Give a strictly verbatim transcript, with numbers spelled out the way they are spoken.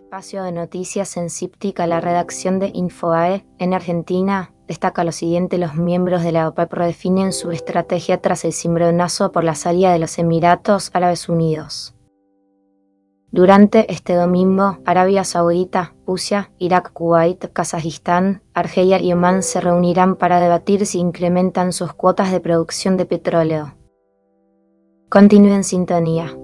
espacio de noticias en Cíptica, la redacción de Infobae en Argentina destaca lo siguiente: los miembros de la OPEP redefinen su estrategia tras el cimbronazo por la salida de los Emiratos Árabes Unidos. Durante este domingo, Arabia Saudita, Rusia, Irak, Kuwait, Kazajistán, Argelia y Omán se reunirán para debatir si incrementan sus cuotas de producción de petróleo. Continúe en sintonía.